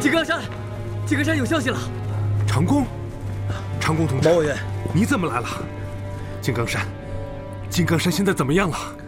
金刚山，金刚山有消息了。 长工，长工同志， 毛委员， 你怎么来了？金刚山现在怎么样了？